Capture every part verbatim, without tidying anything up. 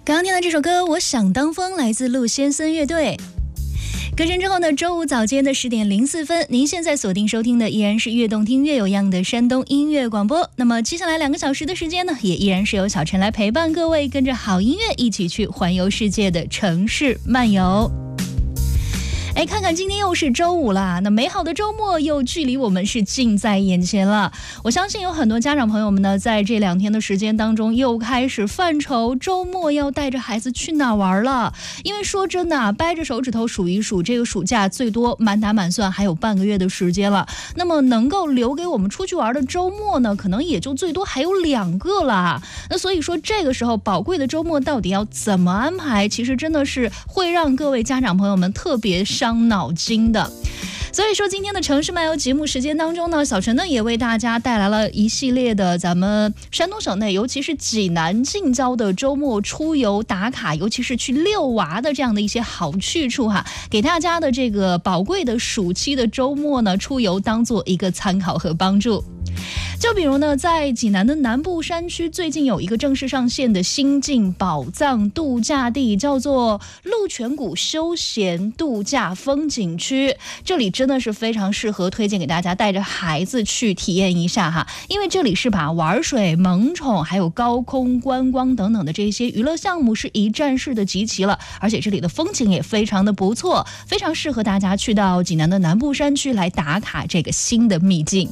刚刚听到这首歌《我想当风》，来自陆先森乐队。歌声之后呢，周五早间的十点零四分，您现在锁定收听的依然是越动听越有样的山东音乐广播。那么接下来两个小时的时间呢，也依然是由小陈来陪伴各位，跟着好音乐一起去环游世界的城市漫游。哎，看看今天又是周五啦，那美好的周末又距离我们是近在眼前了。我相信有很多家长朋友们呢，在这两天的时间当中，又开始犯愁周末要带着孩子去哪玩了。因为说真的啊，掰着手指头数一数，这个暑假最多满打满算还有半个月的时间了。那么能够留给我们出去玩的周末呢，可能也就最多还有两个了。那所以说，这个时候宝贵的周末到底要怎么安排，其实真的是会让各位家长朋友们特别伤脑筋的。所以说今天的城市漫游节目时间当中呢，小陈呢也为大家带来了一系列的咱们山东省内，尤其是济南近郊的周末出游打卡，尤其是去遛娃的这样的一些好去处哈，给大家的这个宝贵的暑期的周末呢出游当做一个参考和帮助。就比如呢，在济南的南部山区，最近有一个正式上线的新晋宝藏度假地，叫做鹿泉谷休闲度假风景区。这里真的是非常适合推荐给大家带着孩子去体验一下哈，因为这里是把玩水、萌宠还有高空观光等等的这些娱乐项目是一站式的集齐了，而且这里的风景也非常的不错，非常适合大家去到济南的南部山区来打卡这个新的秘境。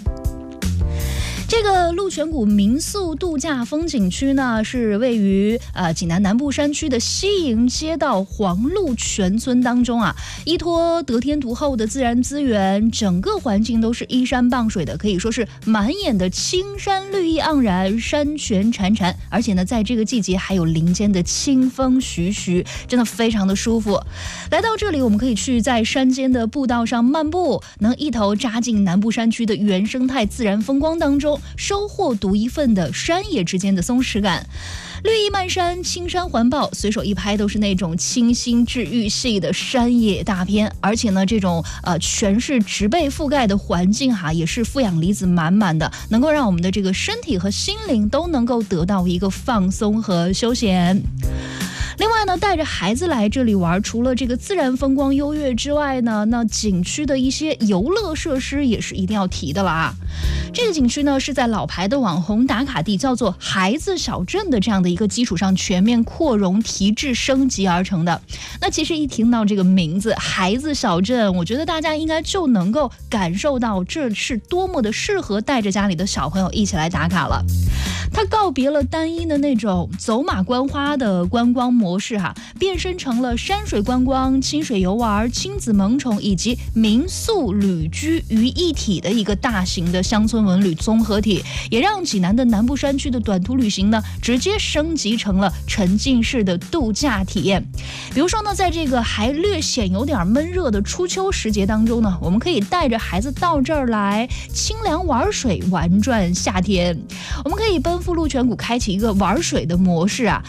这个鹿泉谷民宿度假风景区呢，是位于呃济南南部山区的西营街道黄鹿泉村当中啊，依托得天独厚的自然资源，整个环境都是依山傍水的，可以说是满眼的青山绿意盎然，山泉潺潺，而且呢，在这个季节还有林间的清风徐徐，真的非常的舒服。来到这里，我们可以去在山间的步道上漫步，能一头扎进南部山区的原生态自然风光当中，收获独一份的山野之间的松弛感。绿意漫山，青山环抱，随手一拍都是那种清新治愈系的山野大片。而且呢，这种呃全是植被覆盖的环境哈，也是负氧离子满满的，能够让我们的这个身体和心灵都能够得到一个放松和休闲。另外呢，带着孩子来这里玩，除了这个自然风光优越之外呢，那景区的一些游乐设施也是一定要提的了啊。这个景区呢是在老牌的网红打卡地叫做孩子小镇的这样的一个基础上全面扩容提质升级而成的。那其实一听到这个名字孩子小镇，我觉得大家应该就能够感受到这是多么的适合带着家里的小朋友一起来打卡了。它告别了单一的那种走马观花的观光模式哈，变身成了山水观光、清水游玩、亲子萌宠以及民宿旅居于一体的一个大型的乡村文旅综合体，也让济南的南部山区的短途旅行呢，直接升级成了沉浸式的度假体验。比如说呢，在这个还略显有点闷热的初秋时节当中呢，我们可以带着孩子到这儿来清凉玩水，玩转夏天。我们可以奔赴鹿泉谷，开启一个玩水的模式啊，